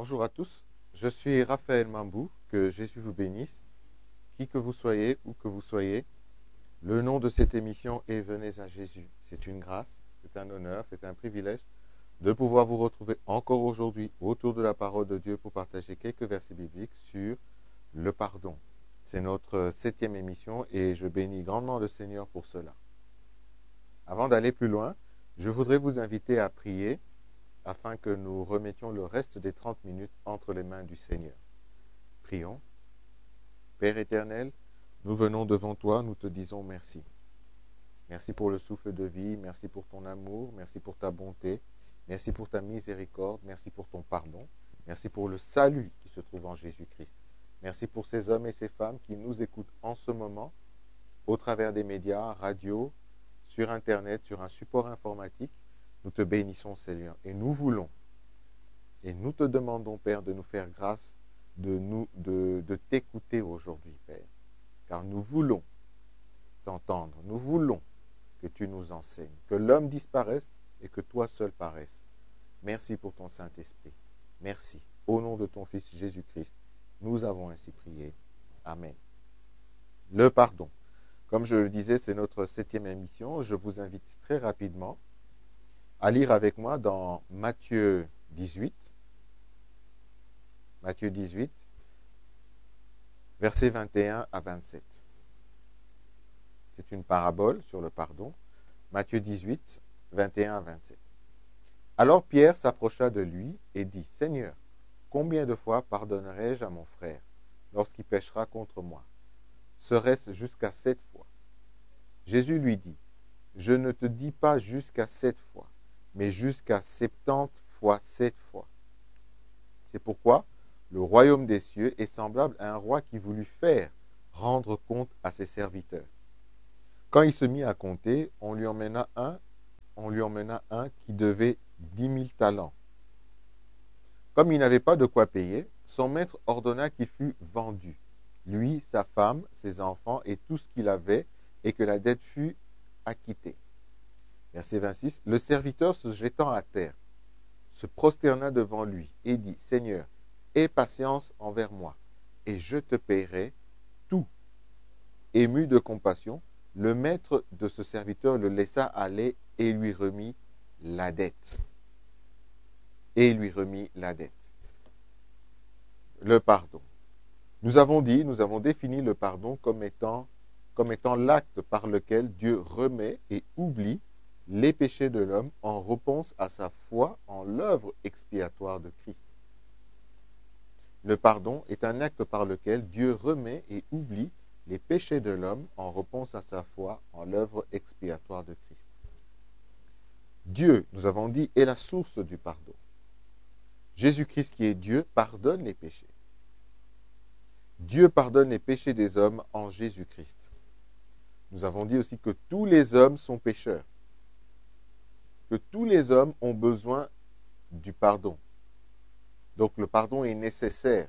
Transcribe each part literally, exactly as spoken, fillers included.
Bonjour à tous, je suis Raphaël Mambou, que Jésus vous bénisse, qui que vous soyez, où que vous soyez. Le nom de cette émission est Venez à Jésus. C'est une grâce, c'est un honneur, c'est un privilège de pouvoir vous retrouver encore aujourd'hui autour de la parole de Dieu pour partager quelques versets bibliques sur le pardon. C'est notre septième émission et je bénis grandement le Seigneur pour cela. Avant d'aller plus loin, je voudrais vous inviter à prier afin que nous remettions le reste des trente minutes entre les mains du Seigneur. Prions. Père éternel, nous venons devant toi, nous te disons merci. Merci pour le souffle de vie, merci pour ton amour, merci pour ta bonté, merci pour ta miséricorde, merci pour ton pardon, merci pour le salut qui se trouve en Jésus-Christ. Merci pour ces hommes et ces femmes qui nous écoutent en ce moment, au travers des médias, radio, sur Internet, sur un support informatique. Nous te bénissons, Seigneur, et nous voulons, et nous te demandons, Père, de nous faire grâce, de, nous, de, de t'écouter aujourd'hui, Père, car nous voulons t'entendre, nous voulons que tu nous enseignes, que l'homme disparaisse et que toi seul paraisses. Merci pour ton Saint-Esprit. Merci. Au nom de ton Fils Jésus-Christ, nous avons ainsi prié. Amen. Le pardon. Comme je le disais, c'est notre septième émission. Je vous invite très rapidement à lire avec moi dans Matthieu dix-huit, Matthieu dix-huit, versets vingt et un à vingt-sept. C'est une parabole sur le pardon. Matthieu dix-huit, vingt et un à vingt-sept. Alors Pierre s'approcha de lui et dit, « Seigneur, combien de fois pardonnerai-je à mon frère lorsqu'il péchera contre moi? Serait-ce jusqu'à sept fois ?» Jésus lui dit, « Je ne te dis pas jusqu'à sept fois, mais jusqu'à septante fois sept fois. C'est pourquoi le royaume des cieux est semblable à un roi qui voulut faire rendre compte à ses serviteurs. Quand il se mit à compter, on lui emmena un, on lui emmena un qui devait dix mille talents. Comme il n'avait pas de quoi payer, son maître ordonna qu'il fût vendu, lui, sa femme, ses enfants et tout ce qu'il avait, et que la dette fût acquittée. Verset vingt-six, le serviteur se jetant à terre, se prosterna devant lui et dit, Seigneur, aie patience envers moi, et je te paierai tout. Ému de compassion, le maître de ce serviteur le laissa aller et lui remit la dette. Et lui remit la dette. Le pardon. Nous avons dit, nous avons défini le pardon comme étant, comme étant l'acte par lequel Dieu remet et oublie les péchés de l'homme en réponse à sa foi en l'œuvre expiatoire de Christ. Le pardon est un acte par lequel Dieu remet et oublie les péchés de l'homme en réponse à sa foi en l'œuvre expiatoire de Christ. Dieu, nous avons dit, est la source du pardon. Jésus-Christ qui est Dieu pardonne les péchés. Dieu pardonne les péchés des hommes en Jésus-Christ. Nous avons dit aussi que tous les hommes sont pécheurs. Que tous les hommes ont besoin du pardon. Donc le pardon est nécessaire.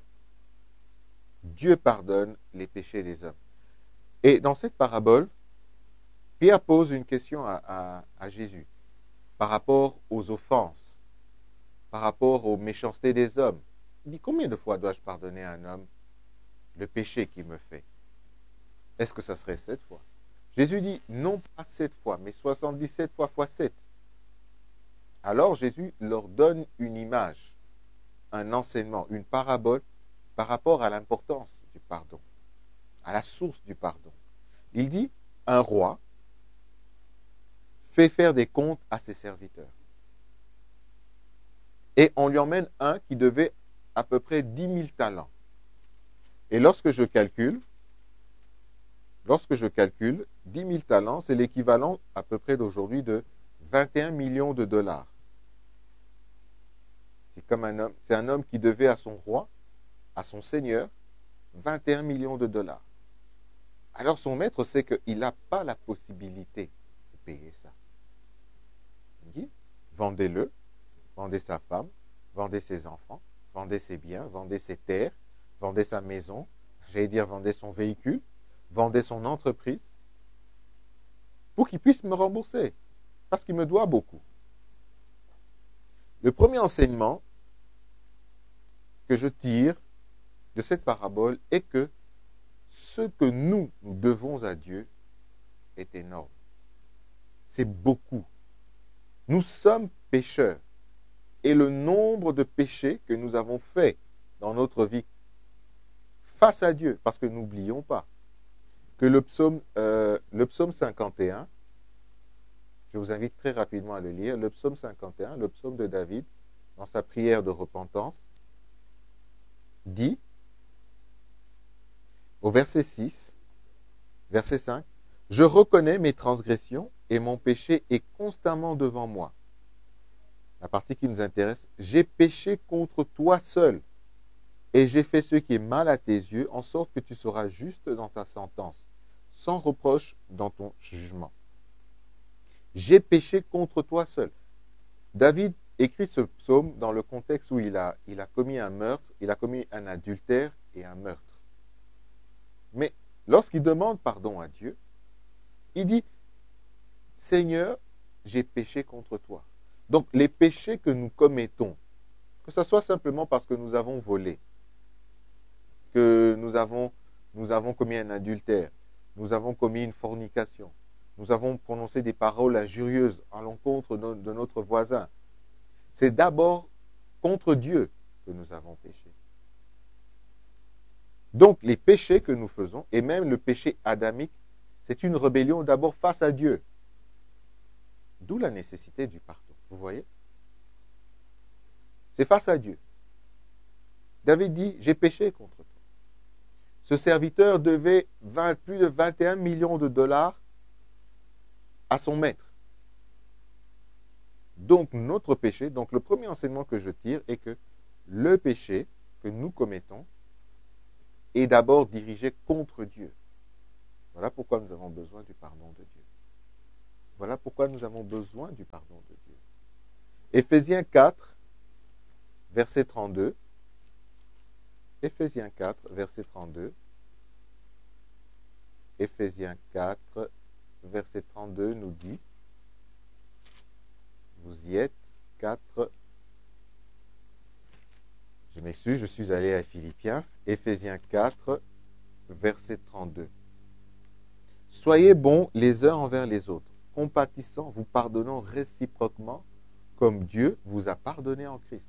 Dieu pardonne les péchés des hommes. Et dans cette parabole, Pierre pose une question à, à, à Jésus par rapport aux offenses, par rapport aux méchancetés des hommes. Il dit, combien de fois dois-je pardonner à un homme le péché qu'il me fait? Est-ce que ça serait sept fois? Jésus dit, non pas sept fois, mais soixante-dix-sept fois fois sept. Alors Jésus leur donne une image, un enseignement, une parabole par rapport à l'importance du pardon, à la source du pardon. Il dit, un roi fait faire des comptes à ses serviteurs. Et on lui emmène un qui devait à peu près dix mille talents. Et lorsque je calcule, lorsque je calcule, dix mille talents, c'est l'équivalent à peu près d'aujourd'hui de vingt et un millions de dollars. C'est comme un homme, c'est un homme qui devait à son roi, à son seigneur, vingt et un millions de dollars. Alors son maître sait qu'il n'a pas la possibilité de payer ça. Il dit, vendez-le, vendez sa femme, vendez ses enfants, vendez ses biens, vendez ses terres, vendez sa maison, j'allais dire vendez son véhicule, vendez son entreprise, pour qu'il puisse me rembourser, parce qu'il me doit beaucoup. Le premier enseignement que je tire de cette parabole est que ce que nous, nous devons à Dieu est énorme. C'est beaucoup. Nous sommes pécheurs. Et le nombre de péchés que nous avons faits dans notre vie face à Dieu, parce que n'oublions pas que le psaume, euh, le psaume cinquante et un, je vous invite très rapidement à le lire, le psaume cinquante et un, le psaume de David, dans sa prière de repentance, dit, au verset six, verset cinq, « Je reconnais mes transgressions et mon péché est constamment devant moi. » La partie qui nous intéresse, « J'ai péché contre toi seul et j'ai fait ce qui est mal à tes yeux, en sorte que tu seras juste dans ta sentence, sans reproche dans ton jugement. » J'ai péché contre toi seul. David écrit ce psaume dans le contexte où il a, il a commis un meurtre, il a commis un adultère et un meurtre. Mais lorsqu'il demande pardon à Dieu, il dit, « Seigneur, j'ai péché contre toi. » Donc les péchés que nous commettons, que ce soit simplement parce que nous avons volé, que nous avons, nous avons commis un adultère, nous avons commis une fornication, nous avons prononcé des paroles injurieuses à l'encontre de, de notre voisin, c'est d'abord contre Dieu que nous avons péché. Donc les péchés que nous faisons, et même le péché adamique, c'est une rébellion d'abord face à Dieu. D'où la nécessité du pardon. Vous voyez? C'est face à Dieu. David dit, j'ai péché contre toi. Ce serviteur devait vingt, plus de vingt et un millions de dollars à son maître. Donc notre péché, donc le premier enseignement que je tire est que le péché que nous commettons est d'abord dirigé contre Dieu. Voilà pourquoi nous avons besoin du pardon de Dieu. Voilà pourquoi nous avons besoin du pardon de Dieu. Éphésiens quatre, verset trente-deux. Éphésiens quatre, verset trente-deux. Éphésiens quatre, verset trente-deux nous dit, vous y êtes, quatre, je m'excuse, je suis allé à Philippiens, Éphésiens quatre, verset trente-deux. Soyez bons les uns envers les autres, compatissant, vous pardonnant réciproquement, comme Dieu vous a pardonné en Christ.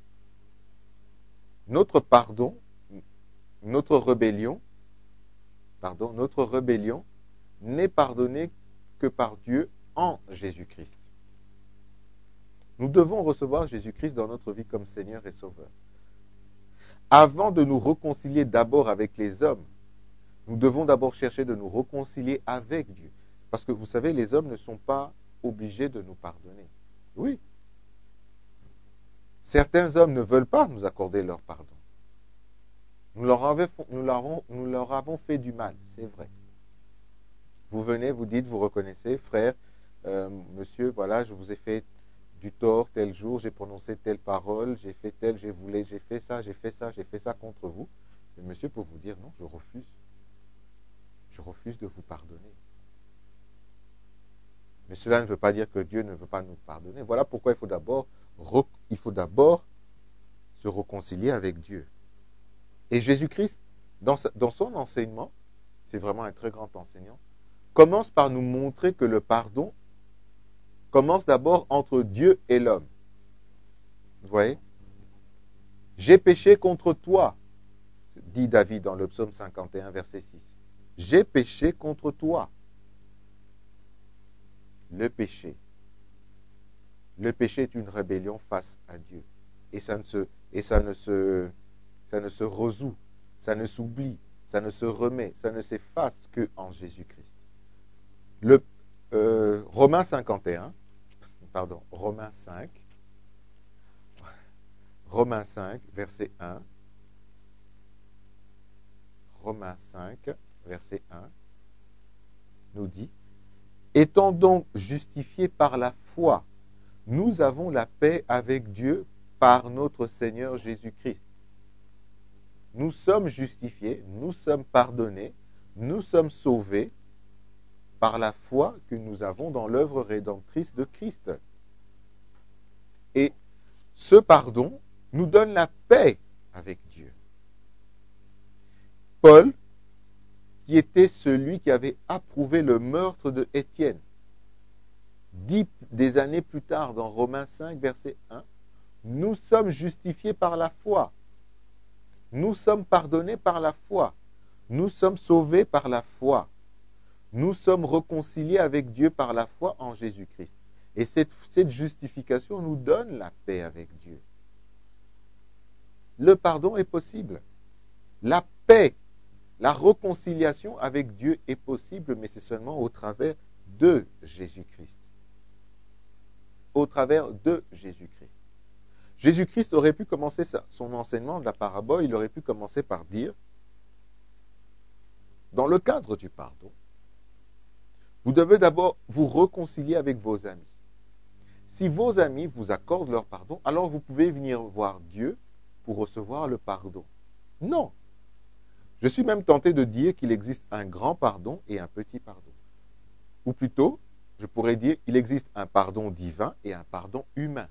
Notre pardon, notre rébellion, pardon, notre rébellion n'est pardonnée que par Dieu en Jésus-Christ. Nous devons recevoir Jésus-Christ dans notre vie comme Seigneur et Sauveur. Avant de nous réconcilier d'abord avec les hommes, nous devons d'abord chercher de nous réconcilier avec Dieu. Parce que vous savez, les hommes ne sont pas obligés de nous pardonner. Oui. Certains hommes ne veulent pas nous accorder leur pardon. Nous leur, avons, nous leur, avons, nous leur avons fait du mal, c'est vrai. Vous venez, vous dites, vous reconnaissez, frère, euh, monsieur, voilà, je vous ai fait du tort tel jour, j'ai prononcé telle parole, j'ai fait tel, j'ai voulu, j'ai fait ça, j'ai fait ça, j'ai fait ça contre vous. Le monsieur peut vous dire, non, je refuse. Je refuse de vous pardonner. Mais cela ne veut pas dire que Dieu ne veut pas nous pardonner. Voilà pourquoi il faut d'abord, il faut d'abord se réconcilier avec Dieu. Et Jésus-Christ, dans, dans son enseignement, c'est vraiment un très grand enseignant, commence par nous montrer que le pardon commence d'abord entre Dieu et l'homme. Vous voyez? J'ai péché contre toi, dit David dans le psaume cinquante et un, verset six. J'ai péché contre toi. Le péché. Le péché est une rébellion face à Dieu. Et ça ne se, et ça ne se, ça ne se résout, ça ne s'oublie, ça ne se remet, ça ne s'efface que en Jésus-Christ. Le euh, Romains cinquante et un, pardon, Romains cinq, Romains cinq, verset un. Romains cinq, verset un, nous dit, étant donc justifiés par la foi, nous avons la paix avec Dieu par notre Seigneur Jésus-Christ. Nous sommes justifiés, nous sommes pardonnés, nous sommes sauvés par la foi que nous avons dans l'œuvre rédemptrice de Christ. Et ce pardon nous donne la paix avec Dieu. Paul, qui était celui qui avait approuvé le meurtre de Étienne, dit des années plus tard dans Romains cinq, verset un, « Nous sommes justifiés par la foi. Nous sommes pardonnés par la foi. Nous sommes sauvés par la foi. Nous sommes réconciliés avec Dieu par la foi en Jésus-Christ. » Et cette, cette justification nous donne la paix avec Dieu. Le pardon est possible. La paix, la réconciliation avec Dieu est possible, mais c'est seulement au travers de Jésus-Christ. Au travers de Jésus-Christ. Jésus-Christ aurait pu commencer sa, son enseignement de la parabole, il aurait pu commencer par dire, dans le cadre du pardon, vous devez d'abord vous réconcilier avec vos amis. Si vos amis vous accordent leur pardon, alors vous pouvez venir voir Dieu pour recevoir le pardon. Non. Je suis même tenté de dire qu'il existe un grand pardon et un petit pardon. Ou plutôt, je pourrais dire qu'il existe un pardon divin et un pardon humain.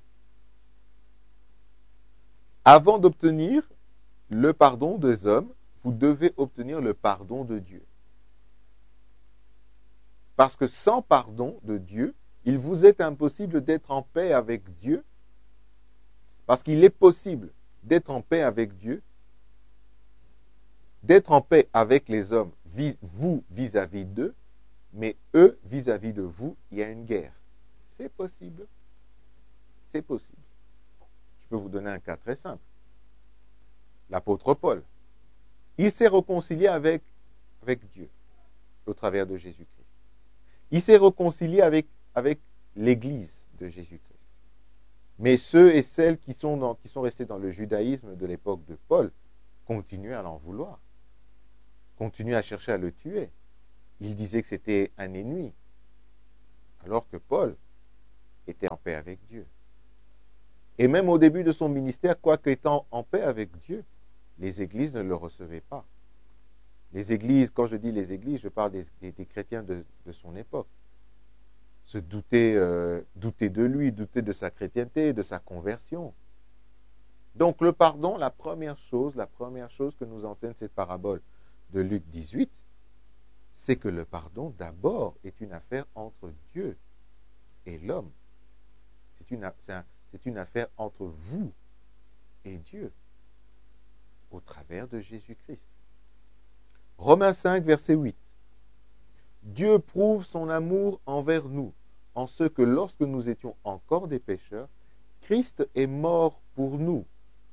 Avant d'obtenir le pardon des hommes, vous devez obtenir le pardon de Dieu. Parce que sans pardon de Dieu, il vous est impossible d'être en paix avec Dieu. Parce qu'il est possible d'être en paix avec Dieu, d'être en paix avec les hommes, vous vis-à-vis d'eux, mais eux vis-à-vis de vous, il y a une guerre. C'est possible. C'est possible. Je peux vous donner un cas très simple. L'apôtre Paul, il s'est réconcilié avec, avec Dieu au travers de Jésus-Christ. Il s'est réconcilié avec, avec l'Église de Jésus-Christ. Mais ceux et celles qui sont, dans, qui sont restés dans le judaïsme de l'époque de Paul continuent à l'en vouloir, continuent à chercher à le tuer. Ils disaient que c'était un ennemi, alors que Paul était en paix avec Dieu. Et même au début de son ministère, quoique étant en paix avec Dieu, les églises ne le recevaient pas. Les églises, quand je dis les églises, je parle des, des, des chrétiens de, de son époque. Se douter, euh, douter de lui, douter de sa chrétienté, de sa conversion. Donc le pardon, la première chose, la première chose que nous enseigne cette parabole de Luc dix-huit, c'est que le pardon, d'abord, est une affaire entre Dieu et l'homme. C'est une, c'est un, c'est une affaire entre vous et Dieu, au travers de Jésus-Christ. Romains cinq, verset huit. Dieu prouve son amour envers nous, en ce que lorsque nous étions encore des pécheurs, Christ est mort pour nous.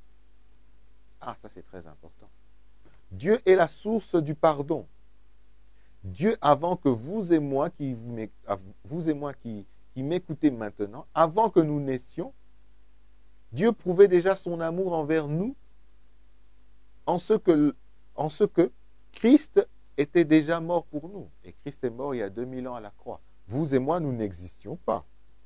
Ah, ça c'est très important. Dieu est la source du pardon. Dieu, avant que vous et moi, qui vous, vous et moi qui, qui m'écoutez maintenant, avant que nous naissions, Dieu prouvait déjà son amour envers nous en ce que, en ce que Christ était déjà mort pour nous. Et Christ est mort il y a deux mille ans à la croix. Vous et moi, nous n'existions pas.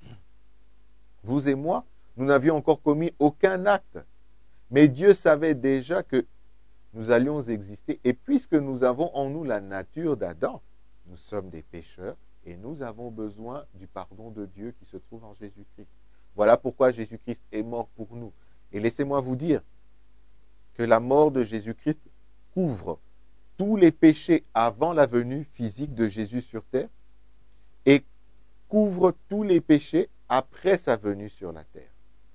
Vous et moi, nous n'avions encore commis aucun acte. Mais Dieu savait déjà que nous allions exister. Et puisque nous avons en nous la nature d'Adam, nous sommes des pécheurs et nous avons besoin du pardon de Dieu qui se trouve en Jésus-Christ. Voilà pourquoi Jésus-Christ est mort pour nous. Et laissez-moi vous dire que la mort de Jésus-Christ couvre tous les péchés avant la venue physique de Jésus sur terre et couvre tous les péchés après sa venue sur la terre.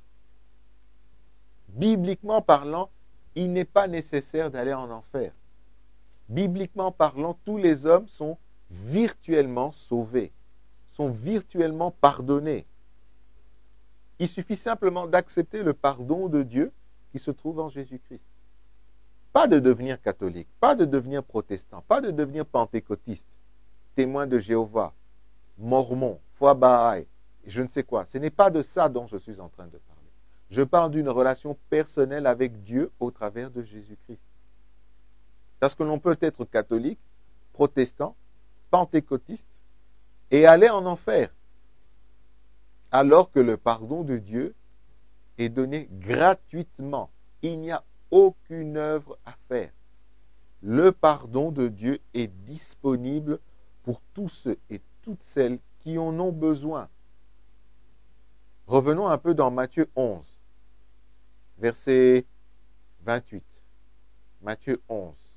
Bibliquement parlant, il n'est pas nécessaire d'aller en enfer. Bibliquement parlant, tous les hommes sont virtuellement sauvés, sont virtuellement pardonnés. Il suffit simplement d'accepter le pardon de Dieu qui se trouve en Jésus-Christ. Pas de devenir catholique, pas de devenir protestant, pas de devenir pentecôtiste, témoin de Jéhovah, mormon, foi Baha'i, je ne sais quoi. Ce n'est pas de ça dont je suis en train de parler. Je parle d'une relation personnelle avec Dieu au travers de Jésus-Christ. Parce que l'on peut être catholique, protestant, pentecôtiste et aller en enfer. Alors que le pardon de Dieu est donné gratuitement. Il n'y a aucune œuvre à faire. Le pardon de Dieu est disponible pour tous ceux et toutes celles qui en ont besoin. Revenons un peu dans Matthieu onze, verset vingt-huit. Matthieu onze.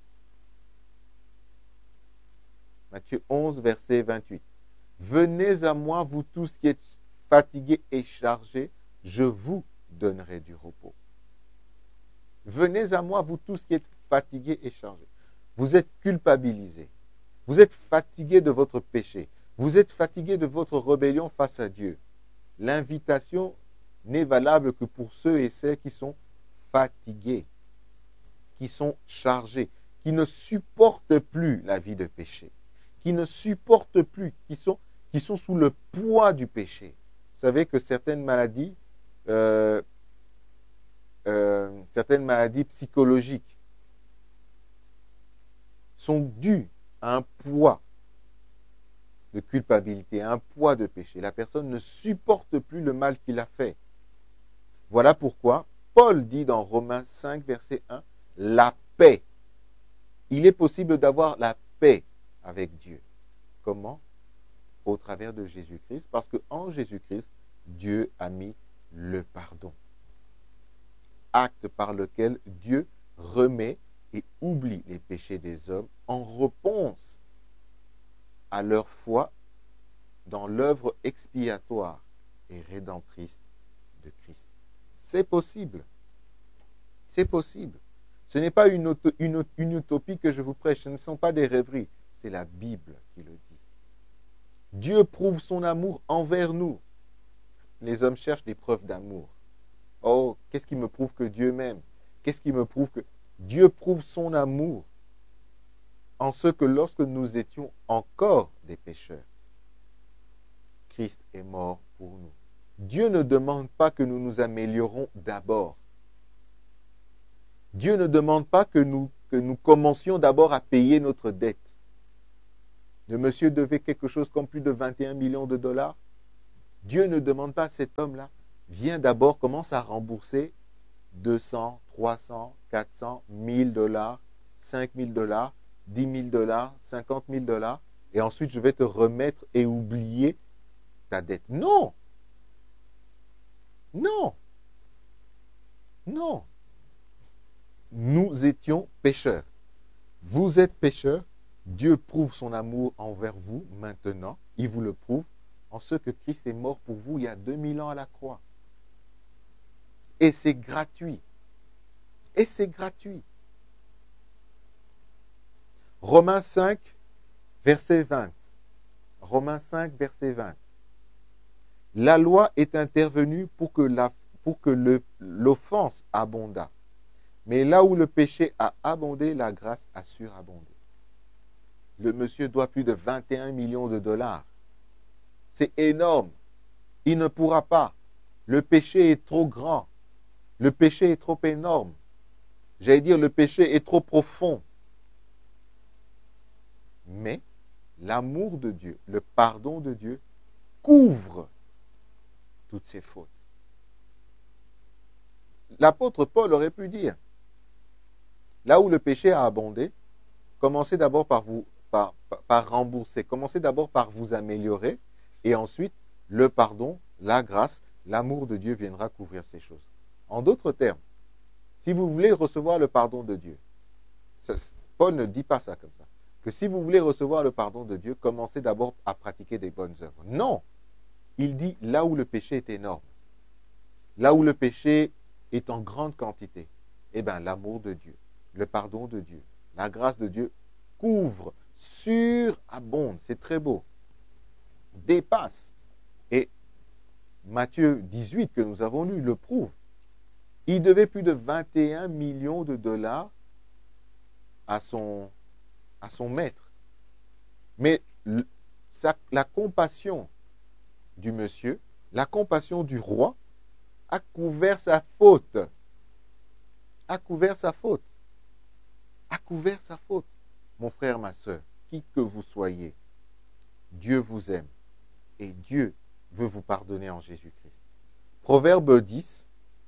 Matthieu onze, verset vingt-huit. Venez à moi, vous tous qui êtes fatigués et chargés, je vous donnerai du repos. Venez à moi, vous tous qui êtes fatigués et chargés. Vous êtes culpabilisés. Vous êtes fatigués de votre péché. Vous êtes fatigués de votre rébellion face à Dieu. L'invitation n'est valable que pour ceux et celles qui sont fatigués, qui sont chargés, qui ne supportent plus la vie de péché, qui ne supportent plus, qui sont, qui sont sous le poids du péché. Vous savez que certaines maladies, euh, euh, certaines maladies psychologiques sont dues à un poids de culpabilité, à un poids de péché. La personne ne supporte plus le mal qu'il a fait. Voilà pourquoi Paul dit dans Romains cinq, verset un, la paix. Il est possible d'avoir la paix avec Dieu. Comment? Au travers de Jésus-Christ, parce qu'en Jésus-Christ, Dieu a mis le pardon. Acte par lequel Dieu remet et oublie les péchés des hommes en réponse à leur foi dans l'œuvre expiatoire et rédemptrice de Christ. C'est possible. C'est possible. Ce n'est pas une, auto, une, une utopie que je vous prêche, ce ne sont pas des rêveries, c'est la Bible qui le dit. Dieu prouve son amour envers nous. Les hommes cherchent des preuves d'amour. Oh, qu'est-ce qui me prouve que Dieu m'aime? Qu'est-ce qui me prouve que Dieu prouve son amour en ce que lorsque nous étions encore des pécheurs, Christ est mort pour nous. Dieu ne demande pas que nous nous améliorons d'abord. Dieu ne demande pas que nous, que nous commencions d'abord à payer notre dette. Le monsieur devait quelque chose comme plus de vingt et un millions de dollars. Dieu ne demande pas à cet homme-là, viens d'abord, commence à rembourser deux cents, trois cents, quatre cents, mille dollars, cinq mille dollars, dix mille dollars, cinquante mille dollars, et ensuite je vais te remettre et oublier ta dette. Non! Non! Non! Nous étions pécheurs. Vous êtes pécheurs. Dieu prouve son amour envers vous maintenant. Il vous le prouve en ce que Christ est mort pour vous il y a deux mille ans à la croix. Et c'est gratuit. Et c'est gratuit. Romains cinq, verset vingt. Romains cinq, verset vingt. La loi est intervenue pour que, la, pour que le, l'offense abondât. Mais là où le péché a abondé, la grâce a surabondé. Le monsieur doit plus de vingt et un millions de dollars. C'est énorme. Il ne pourra pas. Le péché est trop grand. Le péché est trop énorme. J'allais dire, le péché est trop profond. Mais l'amour de Dieu, le pardon de Dieu, couvre toutes ces fautes. L'apôtre Paul aurait pu dire, là où le péché a abondé, commencez d'abord par vous, par, par, par rembourser, commencez d'abord par vous améliorer, et ensuite, le pardon, la grâce, l'amour de Dieu viendra couvrir ces choses. En d'autres termes, si vous voulez recevoir le pardon de Dieu, ça, Paul ne dit pas ça comme ça, que si vous voulez recevoir le pardon de Dieu, commencez d'abord à pratiquer des bonnes œuvres. Non! Il dit là où le péché est énorme, là où le péché est en grande quantité, eh bien l'amour de Dieu, le pardon de Dieu, la grâce de Dieu couvre, surabonde, c'est très beau, dépasse. Et Matthieu dix-huit que nous avons lu le prouve. Il devait plus de vingt et un millions de dollars à son, à son maître. Mais sa, la compassion du monsieur, la compassion du roi a couvert sa faute. A couvert sa faute. A couvert sa faute. Mon frère, ma soeur, qui que vous soyez, Dieu vous aime et Dieu veut vous pardonner en Jésus-Christ. Proverbe dix,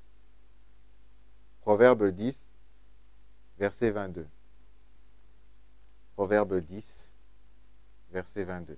Proverbe dix, verset vingt-deux. Proverbe dix, verset vingt-deux.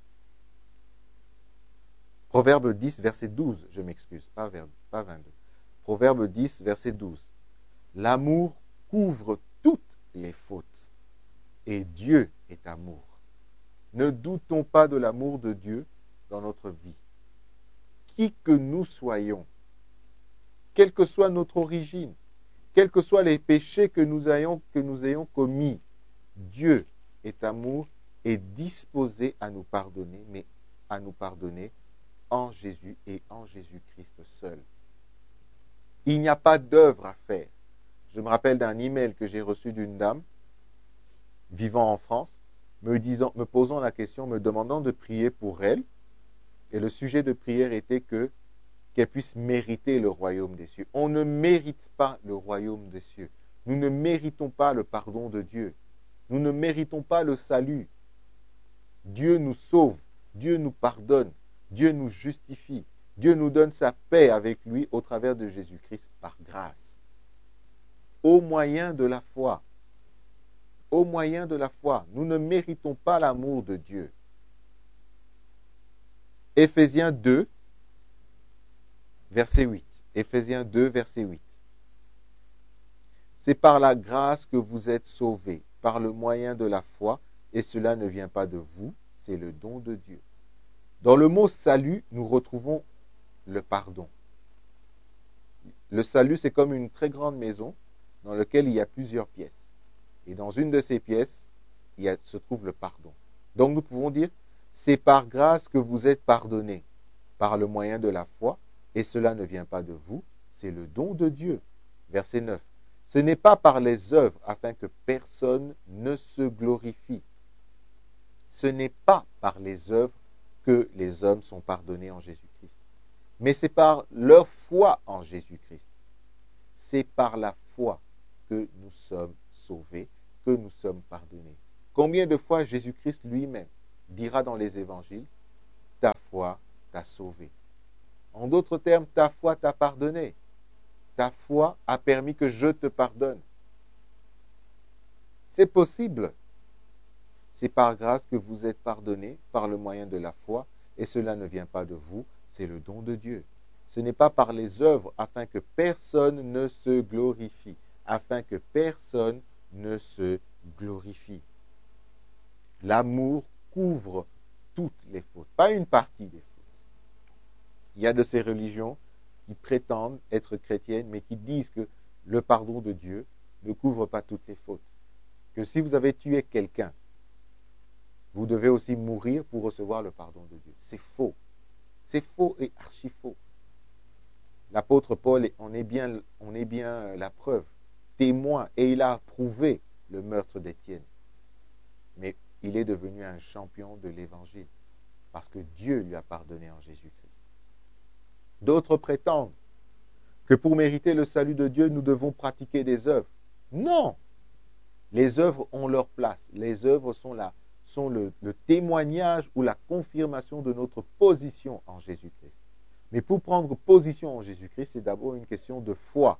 Proverbe dix, verset douze, je m'excuse, pas, pas vingt-deux. Proverbe dix, verset douze. L'amour couvre toutes les fautes et Dieu est amour. Ne doutons pas de l'amour de Dieu dans notre vie. Qui que nous soyons, quelle que soit notre origine, quels que soient les péchés que nous ayons, que nous ayons commis, Dieu est amour et disposé à nous pardonner, mais à nous pardonner en Jésus et en Jésus-Christ seul. Il n'y a pas d'œuvre à faire. Je me rappelle d'un email que j'ai reçu d'une dame vivant en France, me, disant, me posant la question, me demandant de prier pour elle. Et le sujet de prière était que qu'elle puisse mériter le royaume des cieux. On ne mérite pas le royaume des cieux. Nous ne méritons pas le pardon de Dieu. Nous ne méritons pas le salut. Dieu nous sauve, Dieu nous pardonne, Dieu nous justifie. Dieu nous donne sa paix avec lui au travers de Jésus-Christ par grâce. Au moyen de la foi. Au moyen de la foi. Nous ne méritons pas l'amour de Dieu. Éphésiens deux, verset huit. Éphésiens deux, verset huit. C'est par la grâce que vous êtes sauvés, par le moyen de la foi, et cela ne vient pas de vous, c'est le don de Dieu. Dans le mot salut, nous retrouvons le pardon. Le salut, c'est comme une très grande maison dans laquelle il y a plusieurs pièces. Et dans une de ces pièces, il y a, se trouve le pardon. Donc nous pouvons dire, c'est par grâce que vous êtes pardonnés, par le moyen de la foi, et cela ne vient pas de vous, c'est le don de Dieu. Verset neuf. Ce n'est pas par les œuvres afin que personne ne se glorifie. Ce n'est pas par les œuvres que les hommes sont pardonnés en Jésus-Christ. Mais c'est par leur foi en Jésus-Christ. C'est par la foi que nous sommes sauvés, que nous sommes pardonnés. Combien de fois Jésus-Christ lui-même dira dans les évangiles, ta foi t'a sauvé. En d'autres termes, ta foi t'a pardonné. Ta foi a permis que je te pardonne. C'est possible. C'est par grâce que vous êtes pardonnés par le moyen de la foi, et cela ne vient pas de vous, c'est le don de Dieu. Ce n'est pas par les œuvres afin que personne ne se glorifie, afin que personne ne se glorifie. L'amour couvre toutes les fautes, pas une partie des fautes. Il y a de ces religions qui prétendent être chrétiennes, mais qui disent que le pardon de Dieu ne couvre pas toutes les fautes. Que si vous avez tué quelqu'un, vous devez aussi mourir pour recevoir le pardon de Dieu. C'est faux. C'est faux et archi faux. L'apôtre Paul en est bien, on est bien la preuve, témoin, et il a approuvé le meurtre d'Étienne. Mais il est devenu un champion de l'Évangile, parce que Dieu lui a pardonné en Jésus-Christ. D'autres prétendent que pour mériter le salut de Dieu, nous devons pratiquer des œuvres. Non! Les œuvres ont leur place. Les œuvres sont, la, sont le, le témoignage ou la confirmation de notre position en Jésus-Christ. Mais pour prendre position en Jésus-Christ, c'est d'abord une question de foi.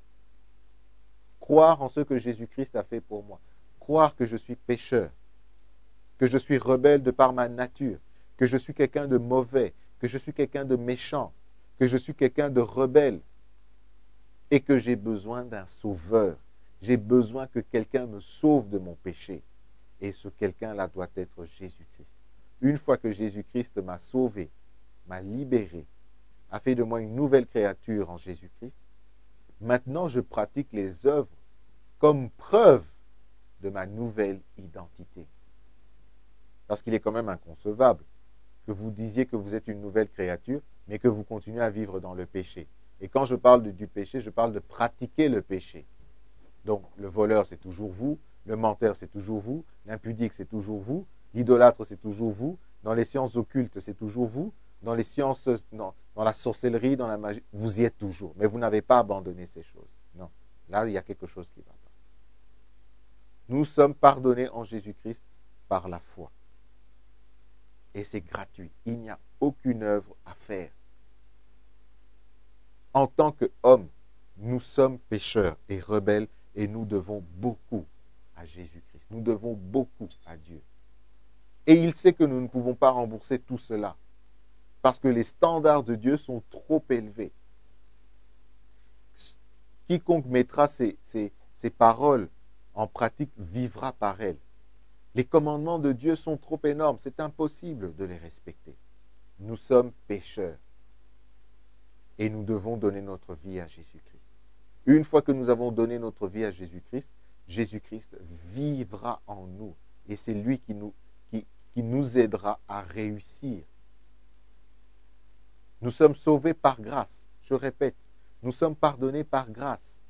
Croire en ce que Jésus-Christ a fait pour moi. Croire que je suis pécheur, que je suis rebelle de par ma nature, que je suis quelqu'un de mauvais, que je suis quelqu'un de méchant, que je suis quelqu'un de rebelle et que j'ai besoin d'un sauveur. J'ai besoin que quelqu'un me sauve de mon péché. Et ce quelqu'un-là doit être Jésus-Christ. Une fois que Jésus-Christ m'a sauvé, m'a libéré, a fait de moi une nouvelle créature en Jésus-Christ, maintenant je pratique les œuvres comme preuve de ma nouvelle identité. Parce qu'il est quand même inconcevable que vous disiez que vous êtes une nouvelle créature, mais que vous continuez à vivre dans le péché. Et quand je parle de, du péché, je parle de pratiquer le péché. Donc, le voleur, c'est toujours vous. Le menteur, c'est toujours vous. L'impudique, c'est toujours vous. L'idolâtre, c'est toujours vous. Dans les sciences occultes, c'est toujours vous. Dans les sciences, non, dans la sorcellerie, dans la magie, vous y êtes toujours. Mais vous n'avez pas abandonné ces choses. Non. Là, il y a quelque chose qui ne va pas. Nous sommes pardonnés en Jésus-Christ par la foi. Et c'est gratuit. Il n'y a aucune œuvre à faire. En tant qu'hommes, nous sommes pécheurs et rebelles et nous devons beaucoup à Jésus-Christ. Nous devons beaucoup à Dieu. Et il sait que nous ne pouvons pas rembourser tout cela parce que les standards de Dieu sont trop élevés. quiconque mettra ces, ces, ces paroles en pratique vivra par elles. Les commandements de Dieu sont trop énormes, c'est impossible de les respecter. Nous sommes pécheurs et nous devons donner notre vie à Jésus-Christ. Une fois que nous avons donné notre vie à Jésus-Christ, Jésus-Christ vivra en nous et c'est lui qui nous, qui, qui nous aidera à réussir. Nous sommes sauvés par grâce, je répète, nous sommes pardonnés par grâce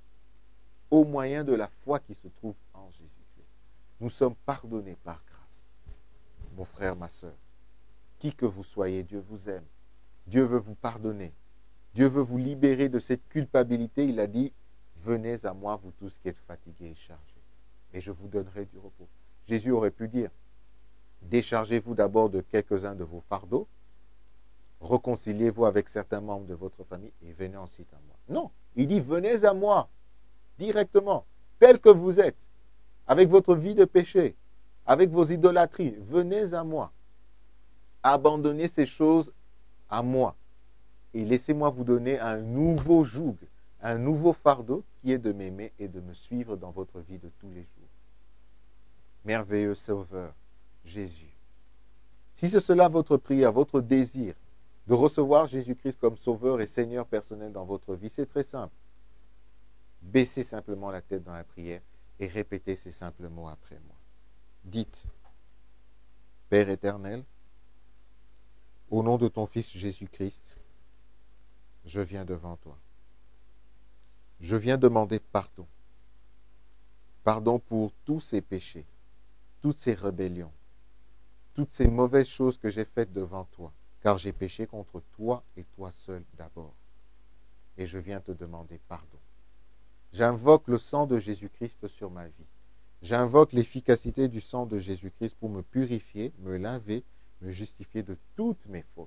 au moyen de la foi qui se trouve en Jésus-Christ. Nous sommes pardonnés par grâce. Mon frère, ma soeur, qui que vous soyez, Dieu vous aime. Dieu veut vous pardonner. Dieu veut vous libérer de cette culpabilité. Il a dit, venez à moi, vous tous qui êtes fatigués et chargés, et je vous donnerai du repos. Jésus aurait pu dire, déchargez-vous d'abord de quelques-uns de vos fardeaux, réconciliez-vous avec certains membres de votre famille et venez ensuite à moi. Non, il dit, venez à moi, directement, tel que vous êtes, avec votre vie de péché, avec vos idolâtries, venez à moi. Abandonnez ces choses à moi et laissez-moi vous donner un nouveau joug, un nouveau fardeau qui est de m'aimer et de me suivre dans votre vie de tous les jours. Merveilleux Sauveur, Jésus. Si c'est cela votre prière, votre désir, de recevoir Jésus-Christ comme Sauveur et Seigneur personnel dans votre vie, c'est très simple. Baissez simplement la tête dans la prière et répétez ces simples mots après moi. Dites, Père éternel, au nom de ton Fils Jésus-Christ, je viens devant toi. Je viens demander pardon. Pardon pour tous ces péchés, toutes ces rébellions, toutes ces mauvaises choses que j'ai faites devant toi, car j'ai péché contre toi et toi seul d'abord. Et je viens te demander pardon. J'invoque le sang de Jésus-Christ sur ma vie. J'invoque l'efficacité du sang de Jésus-Christ pour me purifier, me laver, me justifier de toutes mes fautes.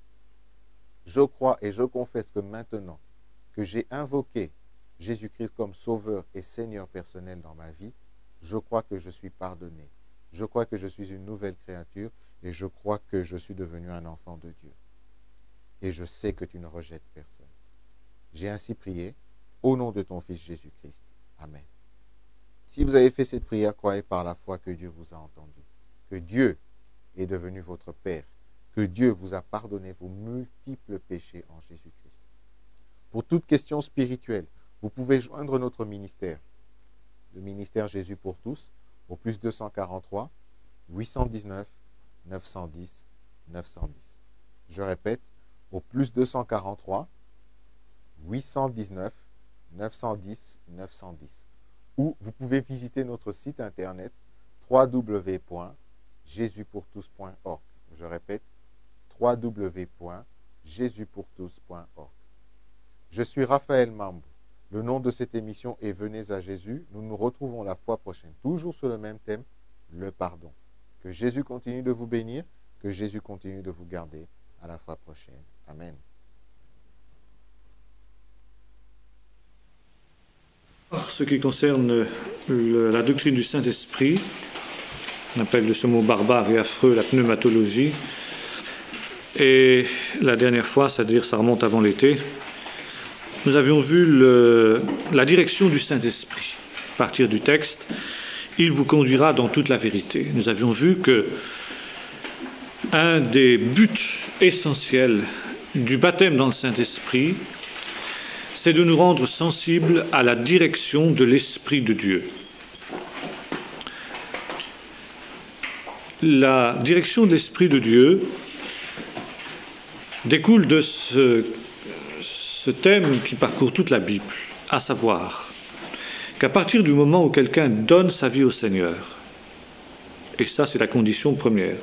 Je crois et je confesse que maintenant que j'ai invoqué Jésus-Christ comme Sauveur et Seigneur personnel dans ma vie, je crois que je suis pardonné. Je crois que je suis une nouvelle créature et je crois que je suis devenu un enfant de Dieu. Et je sais que tu ne rejettes personne. J'ai ainsi prié au nom de ton Fils Jésus-Christ. Amen. Si vous avez fait cette prière, croyez par la foi que Dieu vous a entendu, que Dieu est devenu votre Père, que Dieu vous a pardonné vos multiples péchés en Jésus-Christ. Pour toute question spirituelle, vous pouvez joindre notre ministère, le ministère Jésus pour tous, au plus deux cent quarante-trois, huit cent dix-neuf, neuf cent dix, neuf cent dix. Je répète, au plus deux cent quarante-trois, huit cent dix-neuf, neuf cent dix, neuf cent dix. Ou vous pouvez visiter notre site internet w w w point jésus pour tous point org. Je répète, w w w point jésus pour tous point org. Je suis Raphaël Mambou. Le nom de cette émission est Venez à Jésus. Nous nous retrouvons la fois prochaine, toujours sur le même thème, le pardon. Que Jésus continue de vous bénir, que Jésus continue de vous garder. À la fois prochaine. Amen. Ce qui concerne le, la doctrine du Saint-Esprit, on appelle de ce mot barbare et affreux la pneumatologie, et la dernière fois, c'est-à-dire ça remonte avant l'été, nous avions vu le, la direction du Saint-Esprit. À partir du texte, il vous conduira dans toute la vérité. Nous avions vu que un des buts essentiels du baptême dans le Saint-Esprit, c'est de nous rendre sensibles à la direction de l'Esprit de Dieu. La direction de l'Esprit de Dieu découle de ce, ce thème qui parcourt toute la Bible, à savoir qu'à partir du moment où quelqu'un donne sa vie au Seigneur, et ça c'est la condition première,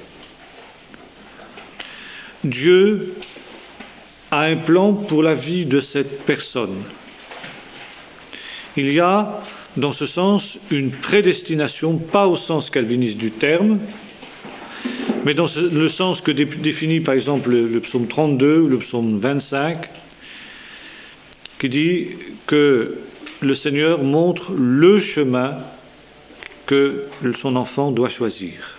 Dieu a un plan pour la vie de cette personne. Il y a, dans ce sens, une prédestination, pas au sens calviniste du terme, mais dans le sens que définit par exemple le, le psaume trente-deux ou le psaume vingt-cinq, qui dit que le Seigneur montre le chemin que son enfant doit choisir.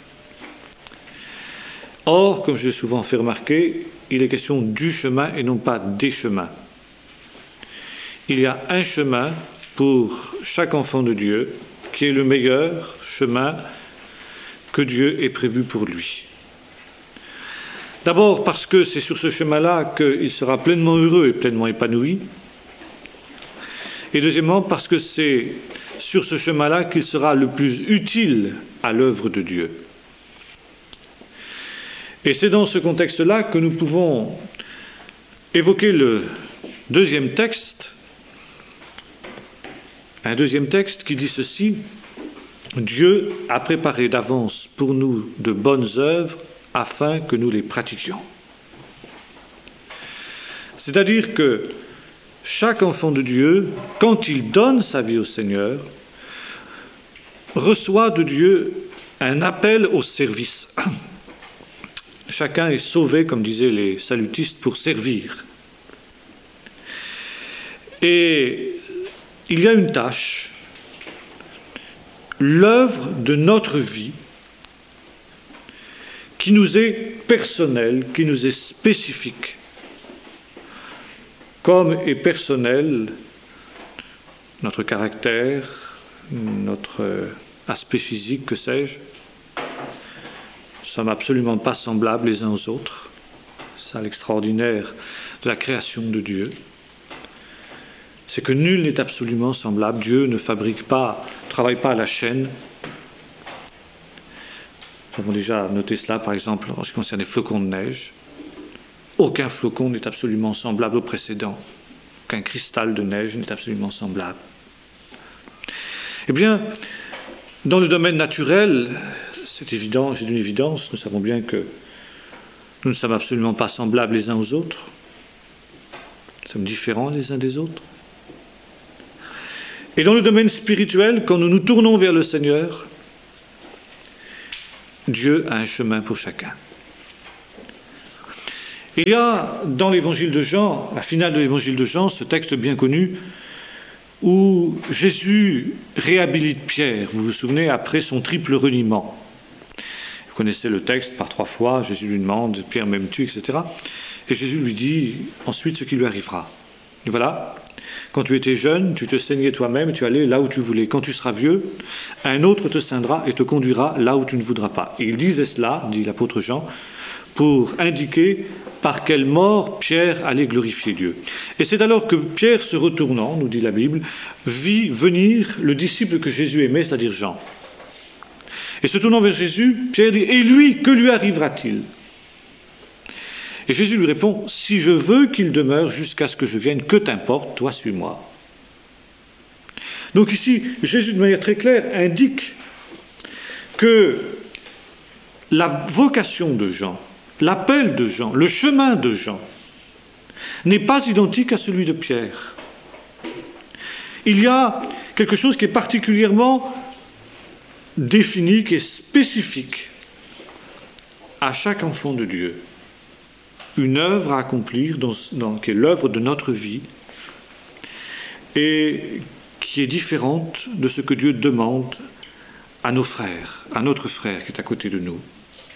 Or, comme je l'ai souvent fait remarquer, il est question du chemin et non pas des chemins. il y a un chemin pour chaque enfant de Dieu, qui est le meilleur chemin que Dieu ait prévu pour lui. D'abord parce que c'est sur ce chemin-là qu'il sera pleinement heureux et pleinement épanoui. Et deuxièmement parce que c'est sur ce chemin-là qu'il sera le plus utile à l'œuvre de Dieu. Et c'est dans ce contexte-là que nous pouvons évoquer le deuxième texte, un deuxième texte qui dit ceci: Dieu a préparé d'avance pour nous de bonnes œuvres afin que nous les pratiquions. C'est-à-dire que chaque enfant de Dieu, quand il donne sa vie au Seigneur, reçoit de Dieu un appel au service. Chacun est sauvé, comme disaient les salutistes, pour servir. Et il y a une tâche, l'œuvre de notre vie, qui nous est personnelle, qui nous est spécifique, comme est personnel notre caractère, notre aspect physique, que sais-je. Nous ne sommes absolument pas semblables les uns aux autres. C'est ça l'extraordinaire de la création de Dieu. C'est que nul n'est absolument semblable. Dieu ne fabrique pas, ne travaille pas à la chaîne. Nous avons déjà noté cela, par exemple, en ce qui concerne les flocons de neige. Aucun flocon n'est absolument semblable au précédent. Aucun cristal de neige n'est absolument semblable. Eh bien, dans le domaine naturel, c'est évident, c'est une évidence, nous savons bien que nous ne sommes absolument pas semblables les uns aux autres. Nous sommes différents les uns des autres. Et dans le domaine spirituel, quand nous nous tournons vers le Seigneur, Dieu a un chemin pour chacun. Il y a dans l'évangile de Jean, la finale de l'évangile de Jean, ce texte bien connu, où Jésus réhabilite Pierre, vous vous souvenez, après son triple reniement. Vous connaissez le texte par trois fois, Jésus lui demande, Pierre m'aimes-tu, et cetera. Et Jésus lui dit ensuite ce qui lui arrivera. Et voilà, quand tu étais jeune, tu te saignais toi-même, tu allais là où tu voulais. Quand tu seras vieux, un autre te ceindra et te conduira là où tu ne voudras pas. Et il disait cela, dit l'apôtre Jean, pour indiquer par quelle mort Pierre allait glorifier Dieu. Et c'est alors que Pierre, se retournant, nous dit la Bible, vit venir le disciple que Jésus aimait, c'est-à-dire Jean. Et se tournant vers Jésus, Pierre dit « Et lui, que lui arrivera-t-il » Et Jésus lui répond « Si je veux qu'il demeure jusqu'à ce que je vienne, que t'importe, toi suis-moi. » Donc ici, Jésus, de manière très claire, indique que la vocation de Jean, l'appel de Jean, le chemin de Jean, n'est pas identique à celui de Pierre. Il y a quelque chose qui est particulièrement défini, qui est spécifique à chaque enfant de Dieu. Une œuvre à accomplir, dans, dans, qui est l'œuvre de notre vie, et qui est différente de ce que Dieu demande à nos frères, à notre frère qui est à côté de nous.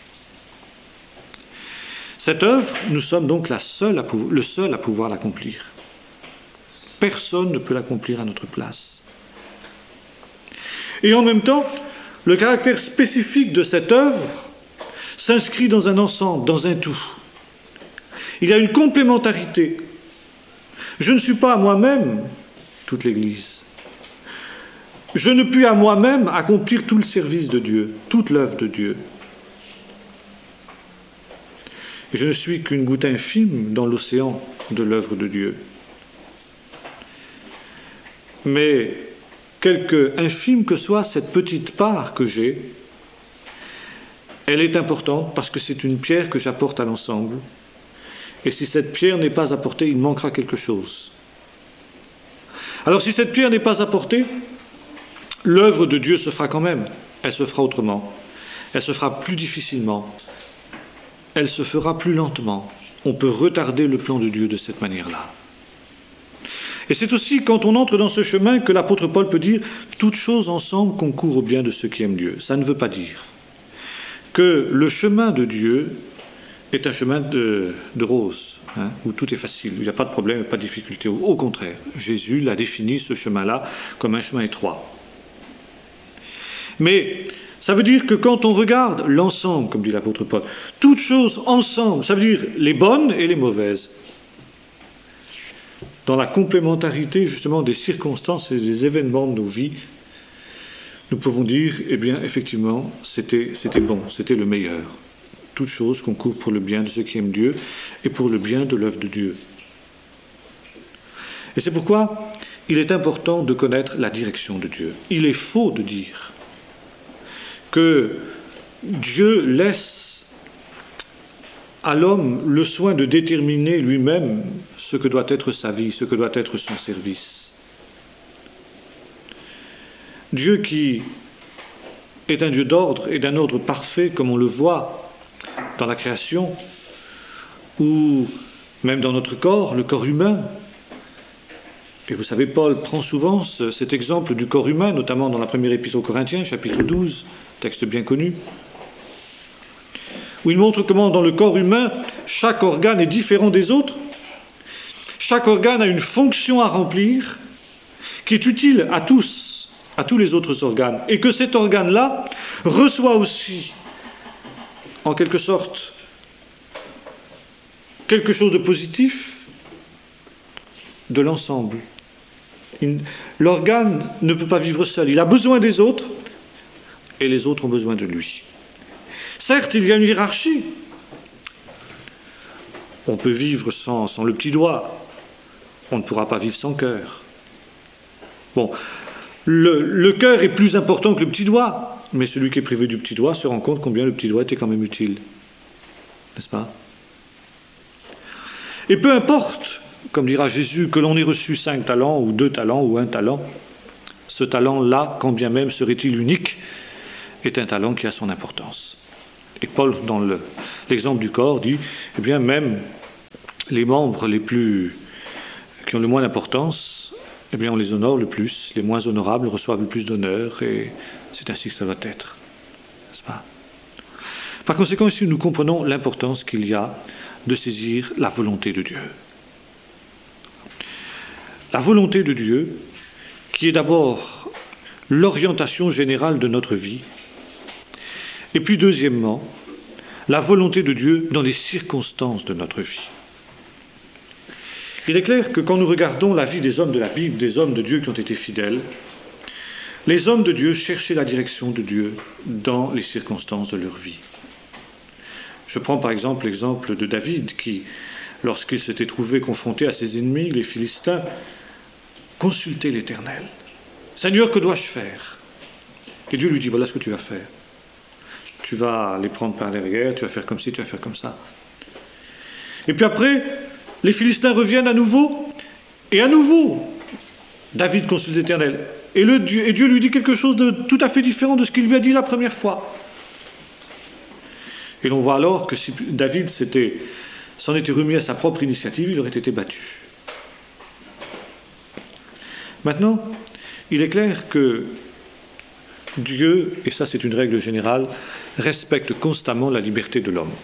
Cette œuvre, nous sommes donc la seule à pouvoir, le seul à pouvoir l'accomplir. Personne ne peut l'accomplir à notre place. Et en même temps, le caractère spécifique de cette œuvre s'inscrit dans un ensemble, dans un tout. Il y a une complémentarité. Je ne suis pas à moi-même toute l'Église. Je ne puis à moi-même accomplir tout le service de Dieu, toute l'œuvre de Dieu. Et je ne suis qu'une goutte infime dans l'océan de l'œuvre de Dieu. Mais quelque infime que soit cette petite part que j'ai, elle est importante parce que c'est une pierre que j'apporte à l'ensemble. Et si cette pierre n'est pas apportée, il manquera quelque chose. Alors si cette pierre n'est pas apportée, l'œuvre de Dieu se fera quand même. Elle se fera autrement. Elle se fera plus difficilement. Elle se fera plus lentement. On peut retarder le plan de Dieu de cette manière-là. Et c'est aussi quand on entre dans ce chemin que l'apôtre Paul peut dire « Toutes choses ensemble concourent au bien de ceux qui aiment Dieu ». Ça ne veut pas dire que le chemin de Dieu est un chemin de, de rose. hein, où tout est facile, où il n'y a pas de problème, pas de difficulté. Au contraire, Jésus l'a défini, ce chemin-là, comme un chemin étroit. Mais ça veut dire que quand on regarde l'ensemble, comme dit l'apôtre Paul, toutes choses ensemble, ça veut dire les bonnes et les mauvaises, dans la complémentarité justement des circonstances et des événements de nos vies, nous pouvons dire, eh bien, effectivement, c'était, c'était bon, c'était le meilleur. Toutes choses concourent pour le bien de ceux qui aiment Dieu et pour le bien de l'œuvre de Dieu. Et c'est pourquoi il est important de connaître la direction de Dieu. Il est faux de dire que Dieu laisse à l'homme le soin de déterminer lui-même ce que doit être sa vie, ce que doit être son service. Dieu qui est un Dieu d'ordre et d'un ordre parfait, comme on le voit dans la création, ou même dans notre corps, le corps humain. Et vous savez, Paul prend souvent ce, cet exemple du corps humain, notamment dans la première épître aux Corinthiens, chapitre douze, texte bien connu, où il montre comment dans le corps humain, chaque organe est différent des autres. Chaque organe a une fonction à remplir qui est utile à tous, à tous les autres organes. Et que cet organe-là reçoit aussi, en quelque sorte, quelque chose de positif de l'ensemble. L'organe ne peut pas vivre seul. Il a besoin des autres et les autres ont besoin de lui. Certes, il y a une hiérarchie. On peut vivre sans, sans le petit doigt. On ne pourra pas vivre sans cœur. Bon, le, le cœur est plus important que le petit doigt, mais celui qui est privé du petit doigt se rend compte combien le petit doigt était quand même utile. N'est-ce pas? Et peu importe, comme dira Jésus, que l'on ait reçu cinq talents, ou deux talents, ou un talent, ce talent-là, quand bien même serait-il unique, est un talent qui a son importance. Et Paul, dans le, l'exemple du corps, dit, eh bien, même les membres les plus, qui ont le moins d'importance, eh bien, on les honore le plus. Les moins honorables reçoivent le plus d'honneur, et c'est ainsi que ça doit être. N'est-ce pas? Par conséquent, ici, nous comprenons l'importance qu'il y a de saisir la volonté de Dieu. La volonté de Dieu, qui est d'abord l'orientation générale de notre vie, et puis deuxièmement, la volonté de Dieu dans les circonstances de notre vie. Il est clair que quand nous regardons la vie des hommes de la Bible, des hommes de Dieu qui ont été fidèles, les hommes de Dieu cherchaient la direction de Dieu dans les circonstances de leur vie. Je prends par exemple l'exemple de David qui, lorsqu'il s'était trouvé confronté à ses ennemis, les Philistins, consultait l'Éternel. « Seigneur, que dois-je faire ?» Et Dieu lui dit, voilà ce que tu vas faire. Tu vas les prendre par derrière, tu vas faire comme ci, tu vas faire comme ça. Et puis après, les Philistins reviennent à nouveau, et à nouveau, David consulte l'Éternel. Et, le Dieu, et Dieu lui dit quelque chose de tout à fait différent de ce qu'il lui a dit la première fois. Et l'on voit alors que si David s'était, s'en était remis à sa propre initiative, il aurait été battu. Maintenant, il est clair que Dieu, et ça c'est une règle générale, respecte constamment la liberté de l'homme.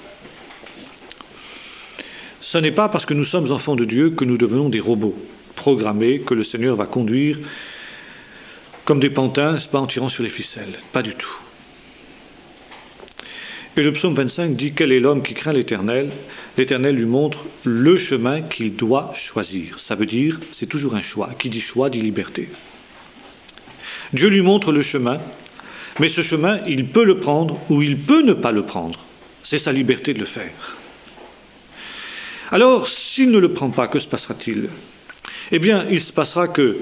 Ce n'est pas parce que nous sommes enfants de Dieu que nous devenons des robots programmés que le Seigneur va conduire comme des pantins, n'est-ce pas, en tirant sur les ficelles. Pas du tout. Et le psaume vingt-cinq dit « Quel est l'homme qui craint l'Éternel ?» L'Éternel lui montre le chemin qu'il doit choisir. Ça veut dire, c'est toujours un choix. Qui dit choix dit liberté. Dieu lui montre le chemin, mais ce chemin, il peut le prendre ou il peut ne pas le prendre. C'est sa liberté de le faire. Alors, s'il ne le prend pas, que se passera-t-il? Eh bien, il se passera que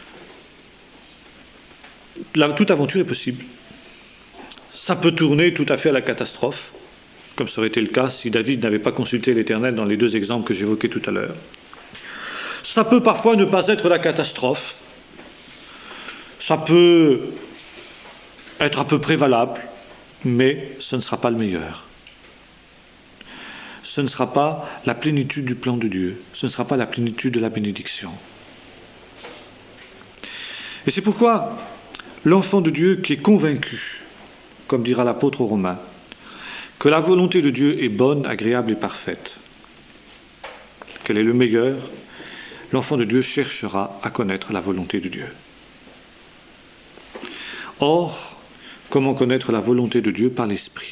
la, toute aventure est possible. Ça peut tourner tout à fait à la catastrophe, comme ça aurait été le cas si David n'avait pas consulté l'Éternel dans les deux exemples que j'évoquais tout à l'heure. Ça peut parfois ne pas être la catastrophe. Ça peut être à peu près valable, mais ce ne sera pas le meilleur. Ce ne sera pas la plénitude du plan de Dieu. Ce ne sera pas la plénitude de la bénédiction. Et c'est pourquoi l'enfant de Dieu qui est convaincu, comme dira l'apôtre aux Romains, que la volonté de Dieu est bonne, agréable et parfaite, quel est le meilleur, l'enfant de Dieu cherchera à connaître la volonté de Dieu. Or, comment connaître la volonté de Dieu? Par l'Esprit.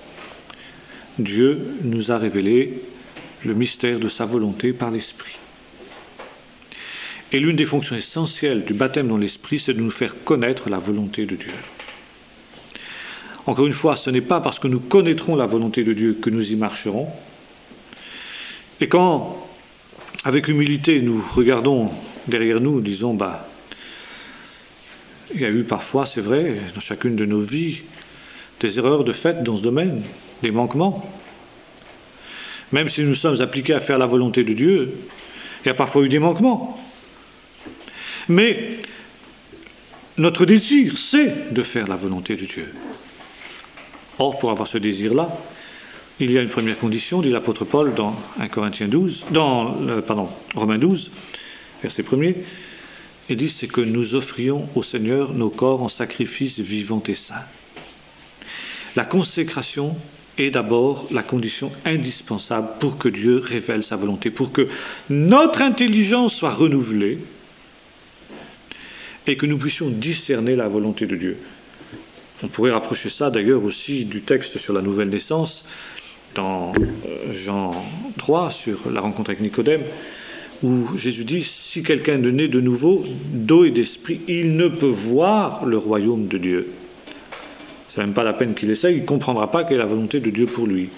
Dieu nous a révélé le mystère de sa volonté par l'Esprit. Et l'une des fonctions essentielles du baptême dans l'Esprit, c'est de nous faire connaître la volonté de Dieu. Encore une fois, ce n'est pas parce que nous connaîtrons la volonté de Dieu que nous y marcherons. Et quand, avec humilité, nous regardons derrière nous, disons, bah, il y a eu parfois, c'est vrai, dans chacune de nos vies, des erreurs de fait dans ce domaine, des manquements. Même si nous sommes appliqués à faire la volonté de Dieu, il y a parfois eu des manquements. Mais notre désir, c'est de faire la volonté de Dieu. Or, pour avoir ce désir-là, il y a une première condition, dit l'apôtre Paul dans un Corinthiens douze, dans euh, pardon, Romains douze, verset premier, il dit, c'est que nous offrions au Seigneur nos corps en sacrifice vivant et saint. La consécration est d'abord la condition indispensable pour que Dieu révèle sa volonté, pour que notre intelligence soit renouvelée et que nous puissions discerner la volonté de Dieu. On pourrait rapprocher ça d'ailleurs aussi du texte sur la nouvelle naissance, dans Jean trois, sur la rencontre avec Nicodème, où Jésus dit, si quelqu'un est né de nouveau, d'eau et d'esprit, il ne peut voir le royaume de Dieu. C'est même pas la peine qu'il essaye, il ne comprendra pas quelle est la volonté de Dieu pour lui.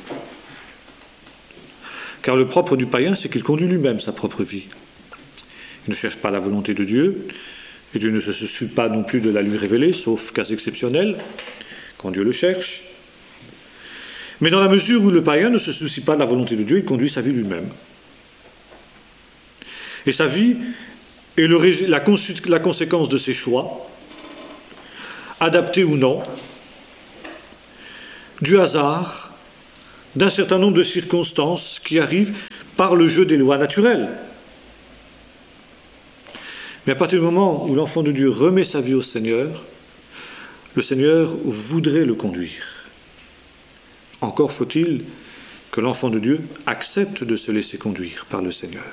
Car le propre du païen, c'est qu'il conduit lui-même sa propre vie. Il ne cherche pas la volonté de Dieu, et Dieu ne se soucie pas non plus de la lui révéler, sauf cas exceptionnels, quand Dieu le cherche. Mais dans la mesure où le païen ne se soucie pas de la volonté de Dieu, il conduit sa vie lui-même. Et sa vie est le, la, cons- la conséquence de ses choix, adaptés ou non, du hasard, d'un certain nombre de circonstances qui arrivent par le jeu des lois naturelles. Mais à partir du moment où l'enfant de Dieu remet sa vie au Seigneur, le Seigneur voudrait le conduire. Encore faut-il que l'enfant de Dieu accepte de se laisser conduire par le Seigneur.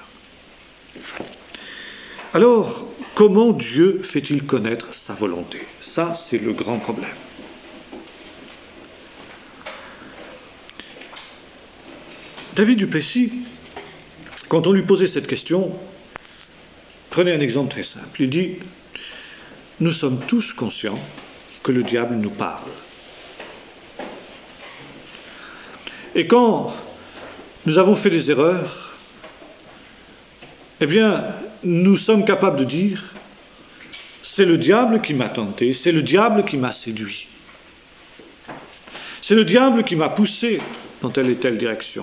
Alors, comment Dieu fait-il connaître sa volonté? Ça, c'est le grand problème. David du Plessis, quand on lui posait cette question, prenez un exemple très simple. Il dit, nous sommes tous conscients que le diable nous parle. Et quand nous avons fait des erreurs, eh bien, nous sommes capables de dire, c'est le diable qui m'a tenté, c'est le diable qui m'a séduit. C'est le diable qui m'a poussé dans telle et telle direction.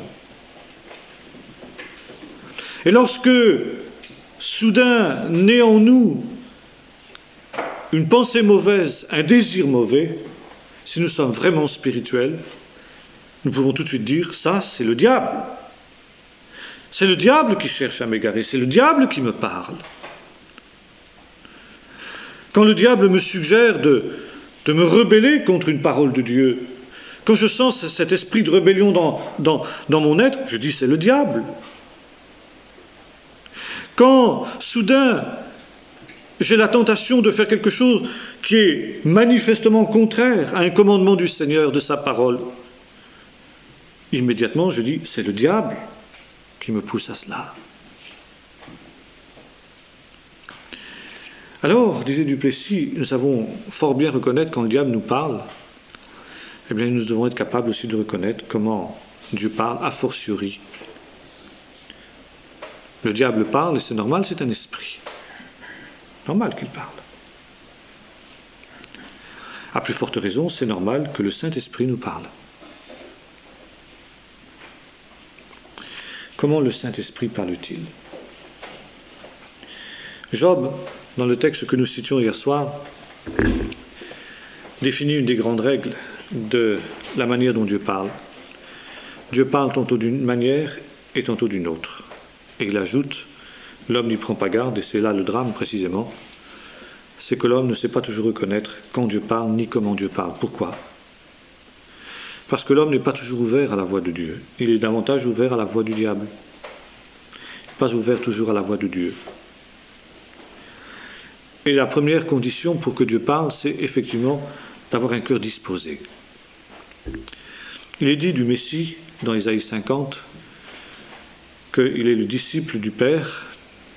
Et lorsque, soudain, naît en nous une pensée mauvaise, un désir mauvais, si nous sommes vraiment spirituels, nous pouvons tout de suite dire, ça, c'est le diable. C'est le diable qui cherche à m'égarer, c'est le diable qui me parle. Quand le diable me suggère de, de me rebeller contre une parole de Dieu, quand je sens cet esprit de rébellion dans, dans, dans mon être, je dis, c'est le diable. Quand, soudain, j'ai la tentation de faire quelque chose qui est manifestement contraire à un commandement du Seigneur, de sa parole, immédiatement, je dis, c'est le diable qui me pousse à cela. Alors, disait du Plessis, nous savons fort bien reconnaître quand le diable nous parle, eh bien, nous devons être capables aussi de reconnaître comment Dieu parle a fortiori. Le diable parle, et c'est normal, c'est un esprit. Normal qu'il parle. À plus forte raison, c'est normal que le Saint-Esprit nous parle. Comment le Saint-Esprit parle-t-il? Job, dans le texte que nous citions hier soir, définit une des grandes règles de la manière dont Dieu parle. Dieu parle tantôt d'une manière et tantôt d'une autre. Et il ajoute, l'homme n'y prend pas garde, et c'est là le drame précisément, c'est que l'homme ne sait pas toujours reconnaître quand Dieu parle, ni comment Dieu parle. Pourquoi? Parce que l'homme n'est pas toujours ouvert à la voix de Dieu. Il est davantage ouvert à la voix du diable. pas ouvert toujours à la voix de Dieu. Et la première condition pour que Dieu parle, c'est effectivement d'avoir un cœur disposé. Il est dit du Messie, dans Ésaïe cinquante, qu'il est le disciple du Père,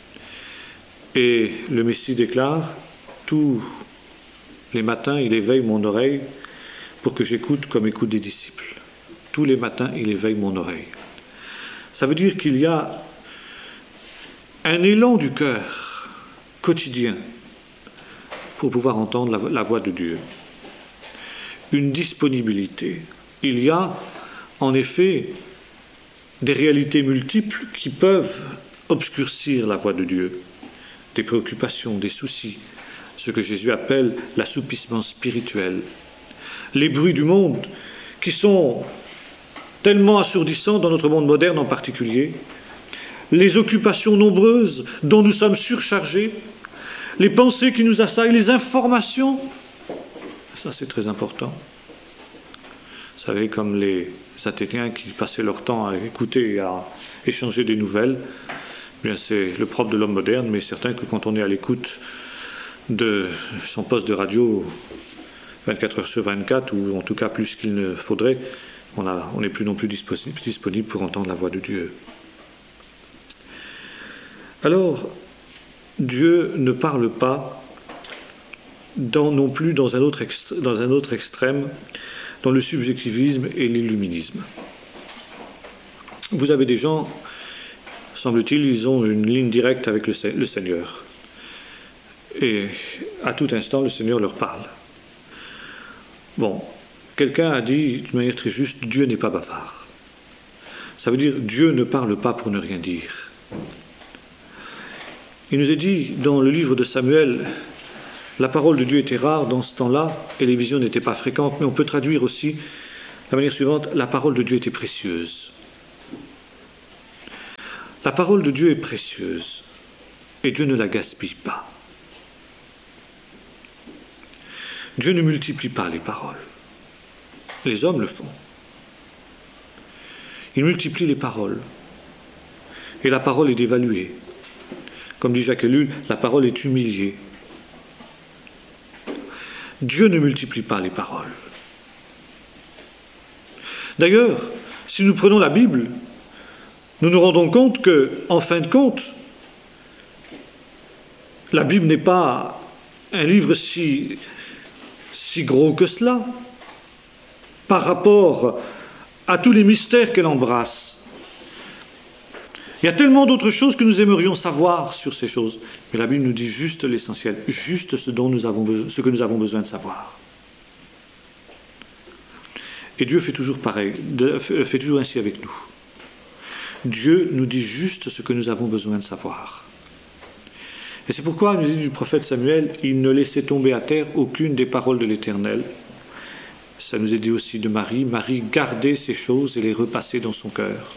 et le Messie déclare, tous les matins il éveille mon oreille pour que j'écoute comme écoutent des disciples. Tous les matins il éveille mon oreille. Ça veut dire qu'il y a un élan du cœur quotidien pour pouvoir entendre la, la voix de Dieu. Une disponibilité. Il y a en effet des réalités multiples qui peuvent obscurcir la voix de Dieu. Des préoccupations, des soucis, ce que Jésus appelle l'assoupissement spirituel. Les bruits du monde qui sont tellement assourdissants dans notre monde moderne en particulier, les occupations nombreuses dont nous sommes surchargés, les pensées qui nous assaillent, les informations, ça c'est très important. Vous savez, comme les Athéniens qui passaient leur temps à écouter et à échanger des nouvelles, bien c'est le propre de l'homme moderne, mais certain que quand on est à l'écoute de son poste de radio vingt-quatre heures sur vingt-quatre, ou en tout cas plus qu'il ne faudrait, on a, on n'est plus non plus disponible, disponible pour entendre la voix de Dieu. Alors, Dieu ne parle pas dans, non plus dans un, autre extrême, dans un autre extrême, dans le subjectivisme et l'illuminisme. Vous avez des gens, semble-t-il, ils ont une ligne directe avec le, le Seigneur. Et à tout instant, le Seigneur leur parle. Bon, quelqu'un a dit de manière très juste, Dieu n'est pas bavard. Ça veut dire, Dieu ne parle pas pour ne rien dire. Il nous est dit dans le livre de Samuel, la parole de Dieu était rare dans ce temps-là et les visions n'étaient pas fréquentes, mais on peut traduire aussi de la manière suivante, la parole de Dieu était précieuse. La parole de Dieu est précieuse et Dieu ne la gaspille pas. Dieu ne multiplie pas les paroles. Les hommes le font. Il multiplie les paroles et la parole est dévaluée. Comme dit Jacques Ellul, la parole est humiliée. Dieu ne multiplie pas les paroles. D'ailleurs, si nous prenons la Bible, nous nous rendons compte que, en fin de compte, la Bible n'est pas un livre si, si gros que cela, par rapport à tous les mystères qu'elle embrasse. Il y a tellement d'autres choses que nous aimerions savoir sur ces choses. Mais la Bible nous dit juste l'essentiel, juste ce, dont nous avons besoin, ce que nous avons besoin de savoir. Et Dieu fait toujours pareil, de, fait toujours ainsi avec nous. Dieu nous dit juste ce que nous avons besoin de savoir. Et c'est pourquoi, il nous dit du prophète Samuel, il ne laissait tomber à terre aucune des paroles de l'Éternel. Ça nous est dit aussi de Marie, Marie gardait ces choses et les repassait dans son cœur.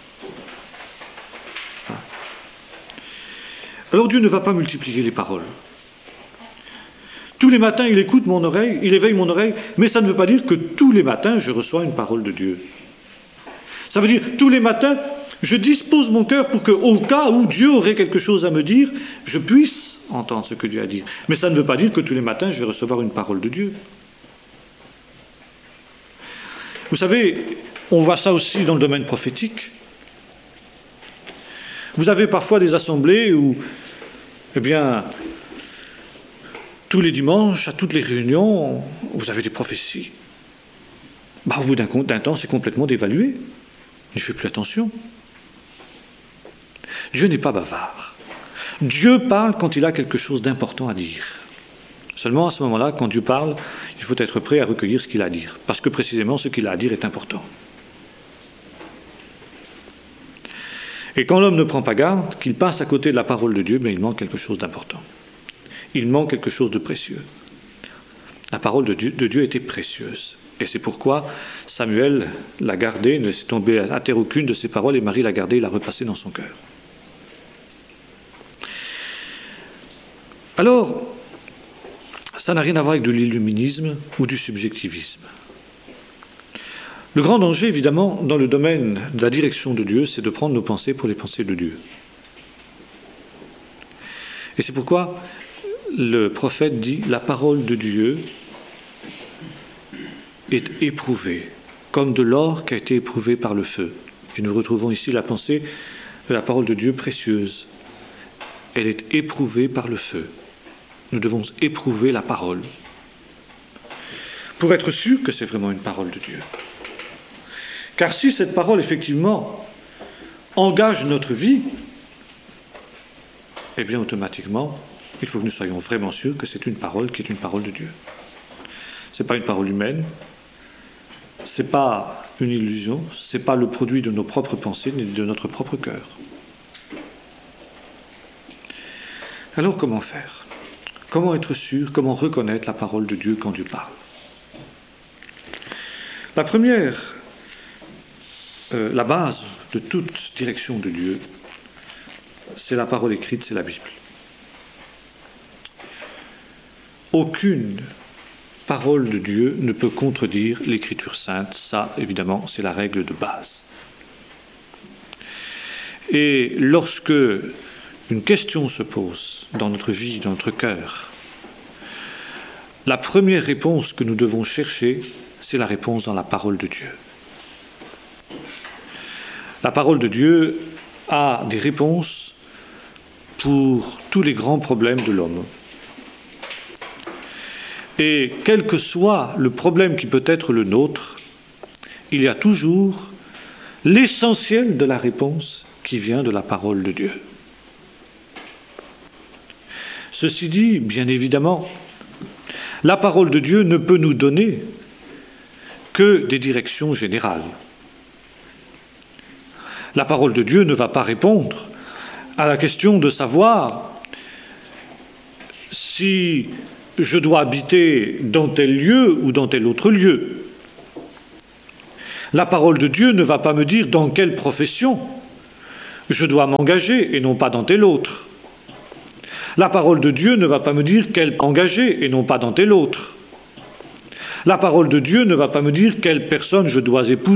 Alors Dieu ne va pas multiplier les paroles. Tous les matins, il écoute mon oreille, il éveille mon oreille, mais ça ne veut pas dire que tous les matins, je reçois une parole de Dieu. Ça veut dire, tous les matins, je dispose mon cœur pour qu'au cas où Dieu aurait quelque chose à me dire, je puisse entendre ce que Dieu a à dire. Mais ça ne veut pas dire que tous les matins, je vais recevoir une parole de Dieu. Vous savez, on voit ça aussi dans le domaine prophétique. Vous avez parfois des assemblées où, eh bien, tous les dimanches, à toutes les réunions, vous avez des prophéties. Bah, au bout d'un, d'un temps, c'est complètement dévalué. Il ne fait plus attention. Dieu n'est pas bavard. Dieu parle quand il a quelque chose d'important à dire. Seulement, à ce moment-là, quand Dieu parle, il faut être prêt à recueillir ce qu'il a à dire. Parce que précisément, ce qu'il a à dire est important. Et quand l'homme ne prend pas garde, qu'il passe à côté de la parole de Dieu, mais il manque quelque chose d'important. Il manque quelque chose de précieux. La parole de Dieu, de Dieu était précieuse. Et c'est pourquoi Samuel l'a gardée, ne laissait tomber à terre aucune de ses paroles, et Marie l'a gardée et l'a repassée dans son cœur. Alors, ça n'a rien à voir avec de l'illuminisme ou du subjectivisme. Le grand danger, évidemment, dans le domaine de la direction de Dieu, c'est de prendre nos pensées pour les pensées de Dieu. Et c'est pourquoi le prophète dit « La parole de Dieu est éprouvée, comme de l'or qui a été éprouvé par le feu. » Et nous retrouvons ici la pensée de la parole de Dieu précieuse. Elle est éprouvée par le feu. Nous devons éprouver la parole pour être sûr que c'est vraiment une parole de Dieu. Car si cette parole, effectivement, engage notre vie, eh bien, automatiquement, il faut que nous soyons vraiment sûrs que c'est une parole qui est une parole de Dieu. Ce n'est pas une parole humaine, ce n'est pas une illusion, ce n'est pas le produit de nos propres pensées ni de notre propre cœur. Alors, comment faire ? Comment être sûr ? Comment reconnaître la parole de Dieu quand Dieu parle ? La première, euh, la base de toute direction de Dieu, c'est la parole écrite, c'est la Bible. Aucune parole de Dieu ne peut contredire l'Écriture sainte. Ça, évidemment, c'est la règle de base. Et lorsque une question se pose dans notre vie, dans notre cœur, la première réponse que nous devons chercher, c'est la réponse dans la parole de Dieu. La parole de Dieu a des réponses pour tous les grands problèmes de l'homme. Et quel que soit le problème qui peut être le nôtre, il y a toujours l'essentiel de la réponse qui vient de la parole de Dieu. Ceci dit, bien évidemment, la parole de Dieu ne peut nous donner que des directions générales. La parole de Dieu ne va pas répondre à la question de savoir si je dois habiter dans tel lieu ou dans tel autre lieu. La parole de Dieu ne va pas me dire dans quelle profession je dois m'engager et non pas dans telle autre. La parole de Dieu ne va pas me dire quel engager et non pas dans telle autre. La parole de Dieu ne va pas me dire quelle personne je dois épouser